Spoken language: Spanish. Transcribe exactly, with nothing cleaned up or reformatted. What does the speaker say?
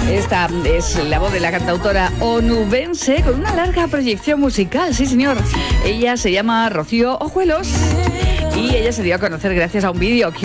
Esta es la voz de la cantautora onubense con una larga proyección musical, sí señor. Ella se llama Rocío Ojuelos y ella se dio a conocer gracias a un vídeo